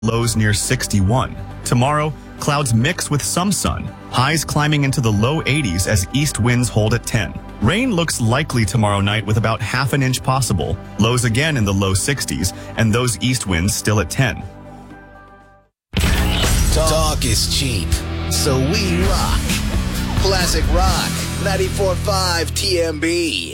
lows near 61. Tomorrow, clouds mix with some sun. Highs climbing into the low 80s as east winds hold at 10. Rain looks likely tomorrow night with about half an inch possible. Lows again in the low 60s, and those east winds still at 10. Talk is cheap, so we rock. Classic Rock, 94.5 TMB.